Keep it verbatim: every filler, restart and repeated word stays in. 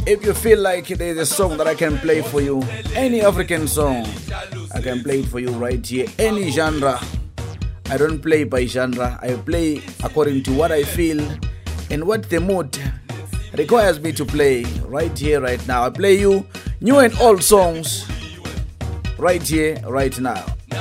If you feel like there's a song that I can play for you, any African song, I can play it for you right here. Any genre. I don't play by genre. I play according to what I feel and what the mood requires me to play right here, right now. I play you new and old songs right here, right now.